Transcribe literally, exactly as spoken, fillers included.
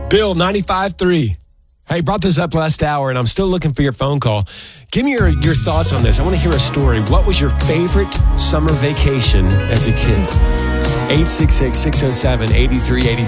Bill, ninety-five three. Hey, brought this up last hour, and I'm still looking for your phone call. Give me your, your thoughts on this. I want to hear a story. What was your favorite summer vacation as a kid? eight six six, six oh seven, eight three eight